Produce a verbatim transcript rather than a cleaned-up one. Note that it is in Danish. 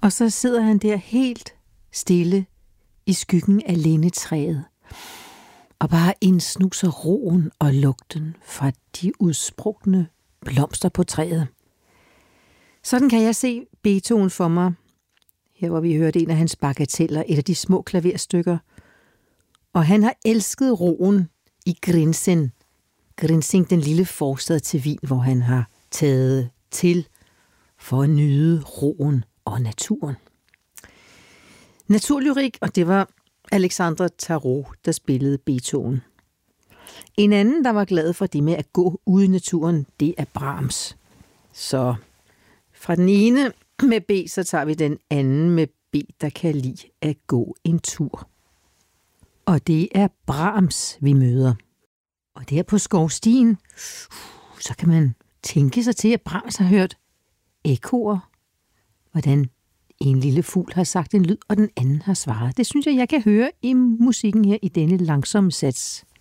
Og så sidder han der helt stille i skyggen af lindetræet og bare indsnuser roen og lugten fra de udsprukne blomster på træet. Sådan kan jeg se Beethoven for mig, her hvor vi hørte en af hans bagateller, et af de små klaverstykker. Og han har elsket roen i Grinzing. Grinzing, den lille forstad til Wien, hvor han har taget til for at nyde roen og naturen. Naturlyrik, og det var Alexandre Tarot, der spillede Beethoven. En anden, der var glad for det med at gå ude i naturen, det er Brahms. Så fra den ene med B, så tager vi den anden med B, der kan lide at gå en tur. Og det er Brahms, vi møder. Og der på skovstien, så kan man tænke sig til, at Brahms har hørt ekkoer. Hvordan en lille fugl har sagt en lyd, og den anden har svaret. Det synes jeg, jeg kan høre i musikken her i denne langsomme sats.